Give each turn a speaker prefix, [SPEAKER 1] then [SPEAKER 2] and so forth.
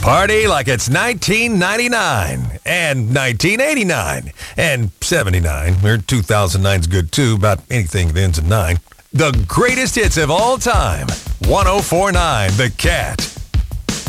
[SPEAKER 1] Party like it's 1999 and 1989 and 79. Or 2009's good too, about anything that ends in 9. The greatest hits of all time. 104.9 The Cat.